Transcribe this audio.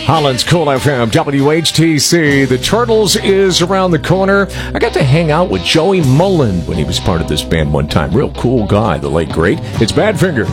Holland's Cool FM, WHTC. The Turtles is around the corner. I got to hang out with Joey Mullen when he was part of this band one time. Real cool guy, the late great. It's Badfinger